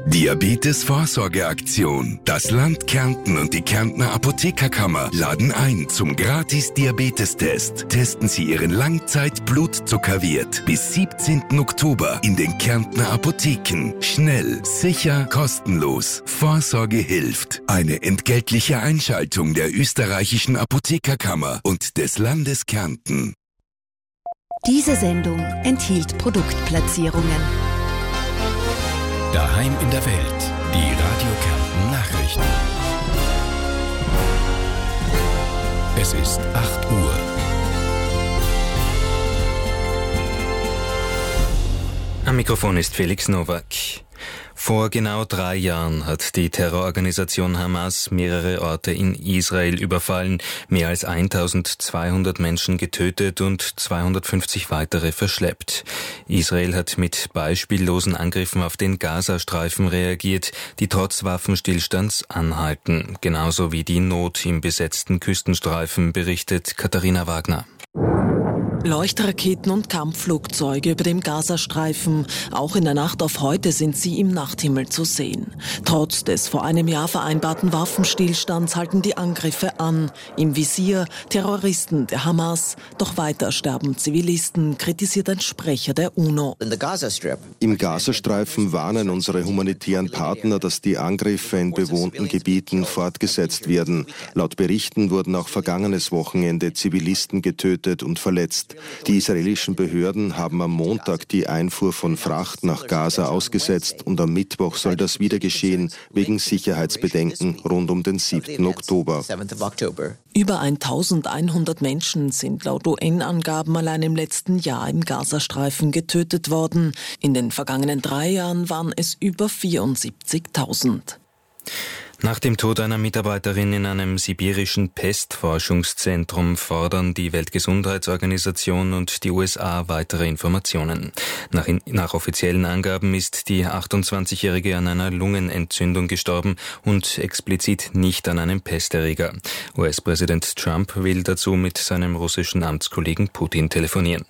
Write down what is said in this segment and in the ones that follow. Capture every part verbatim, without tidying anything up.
Diabetes-Vorsorgeaktion. Das Land Kärnten und die Kärntner Apothekerkammer laden ein zum Gratis-Diabetestest. Testen Sie Ihren Langzeit-Blutzuckerwert bis siebzehnten Oktober in den Kärntner Apotheken. Schnell, sicher, kostenlos. Vorsorge hilft. Eine entgeltliche Einschaltung der österreichischen Apothekerkammer und des Landes Kärnten. Diese Sendung enthielt Produktplatzierungen. Daheim in der Welt, die Radio Kärnten Nachrichten. Es ist acht Uhr. Am Mikrofon ist Felix Nowak. Vor genau drei Jahren hat die Terrororganisation Hamas mehrere Orte in Israel überfallen, mehr als eintausendzweihundert Menschen getötet und zweihundertfünfzig weitere verschleppt. Israel hat mit beispiellosen Angriffen auf den Gazastreifen reagiert, die trotz Waffenstillstands anhalten, genauso wie die Not im besetzten Küstenstreifen, berichtet Katharina Wagner. Leuchtraketen und Kampfflugzeuge über dem Gazastreifen. Auch in der Nacht auf heute sind sie im Nachthimmel zu sehen. Trotz des vor einem Jahr vereinbarten Waffenstillstands halten die Angriffe an. Im Visier Terroristen der Hamas. Doch weiter sterben Zivilisten, kritisiert ein Sprecher der UNO. Im Gazastreifen warnen unsere humanitären Partner, dass die Angriffe in bewohnten Gebieten fortgesetzt werden. Laut Berichten wurden auch vergangenes Wochenende Zivilisten getötet und verletzt. Die israelischen Behörden haben am Montag die Einfuhr von Fracht nach Gaza ausgesetzt und am Mittwoch soll das wieder geschehen, wegen Sicherheitsbedenken rund um den siebten Oktober. Über eintausendeinhundert Menschen sind laut U N-Angaben allein im letzten Jahr im Gazastreifen getötet worden. In den vergangenen drei Jahren waren es über vierundsiebzigtausend. Nach dem Tod einer Mitarbeiterin in einem sibirischen Pestforschungszentrum fordern die Weltgesundheitsorganisation und die U S A weitere Informationen. Nach, in, nach offiziellen Angaben ist die achtundzwanzigjährige an einer Lungenentzündung gestorben und explizit nicht an einem Pesterreger. U S-Präsident Trump will dazu mit seinem russischen Amtskollegen Putin telefonieren.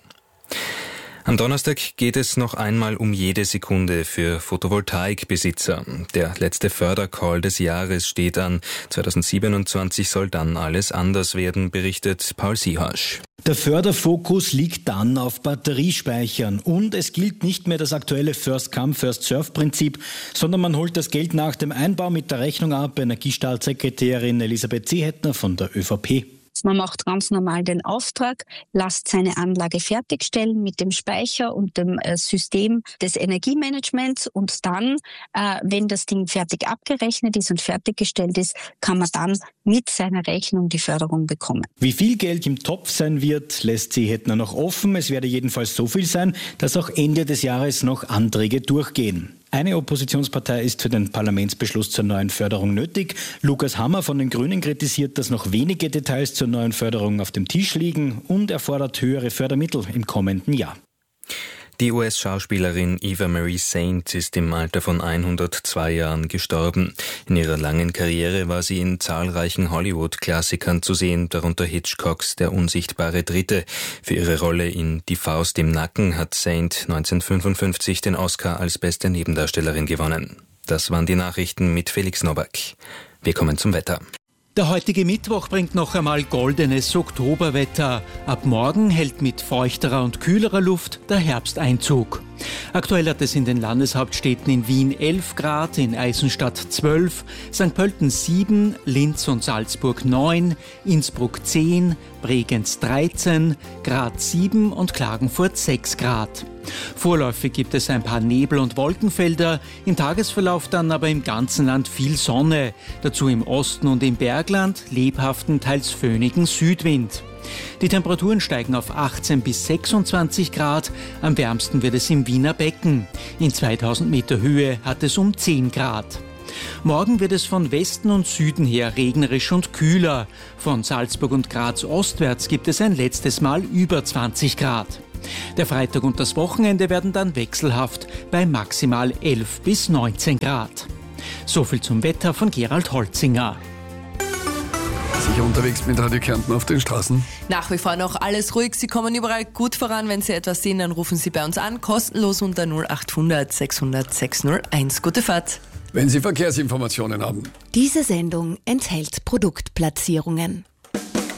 Am Donnerstag geht es noch einmal um jede Sekunde für Photovoltaikbesitzer. Der letzte Fördercall des Jahres steht an. zweitausendsiebenundzwanzig soll dann alles anders werden, berichtet Paul Siehasch. Der Förderfokus liegt dann auf Batteriespeichern und es gilt nicht mehr das aktuelle First-Come, First-Serve-Prinzip, sondern man holt das Geld nach dem Einbau mit der Rechnung ab. Energiestaatssekretärin Elisabeth Seehettner von der ÖVP. Man macht ganz normal den Auftrag, lässt seine Anlage fertigstellen mit dem Speicher und dem äh, System des Energiemanagements und dann, äh, wenn das Ding fertig abgerechnet ist und fertiggestellt ist, kann man dann mit seiner Rechnung die Förderung bekommen. Wie viel Geld im Topf sein wird, lässt Seehettner noch offen. Es werde jedenfalls so viel sein, dass auch Ende des Jahres noch Anträge durchgehen. Eine Oppositionspartei ist für den Parlamentsbeschluss zur neuen Förderung nötig. Lukas Hammer von den Grünen kritisiert, dass noch wenige Details zur neuen Förderung auf dem Tisch liegen und er fordert höhere Fördermittel im kommenden Jahr. Die U S-Schauspielerin Eva Marie Saint ist im Alter von hundertzwei Jahren gestorben. In ihrer langen Karriere war sie in zahlreichen Hollywood-Klassikern zu sehen, darunter Hitchcocks Der unsichtbare Dritte. Für ihre Rolle in Die Faust im Nacken hat Saint neunzehnhundertfünfundfünfzig den Oscar als beste Nebendarstellerin gewonnen. Das waren die Nachrichten mit Felix Nowak. Wir kommen zum Wetter. Der heutige Mittwoch bringt noch einmal goldenes Oktoberwetter. Ab morgen hält mit feuchterer und kühlerer Luft der Herbst Einzug. Aktuell hat es in den Landeshauptstädten in Wien elf Grad, in Eisenstadt zwölf, Sankt Pölten sieben, Linz und Salzburg neun, Innsbruck zehn, Bregenz dreizehn, Graz sieben und Klagenfurt sechs Grad. Vorläufig gibt es ein paar Nebel- und Wolkenfelder, im Tagesverlauf dann aber im ganzen Land viel Sonne, dazu im Osten und im Bergland lebhaften, teils föhnigen Südwind. Die Temperaturen steigen auf achtzehn bis sechsundzwanzig Grad, am wärmsten wird es im Wiener Becken. In zweitausend Meter Höhe hat es um zehn Grad. Morgen wird es von Westen und Süden her regnerisch und kühler. Von Salzburg und Graz ostwärts gibt es ein letztes Mal über zwanzig Grad. Der Freitag und das Wochenende werden dann wechselhaft bei maximal elf bis neunzehn Grad. So viel zum Wetter von Gerald Holzinger. sicher unterwegs mit Radio Kärnten auf den Straßen? Nach wie vor noch alles ruhig. Sie kommen überall gut voran. Wenn Sie etwas sehen, dann rufen Sie bei uns an. Kostenlos unter null acht hundert sechshundert sechshunderteins. Gute Fahrt. Wenn Sie Verkehrsinformationen haben. Diese Sendung enthält Produktplatzierungen.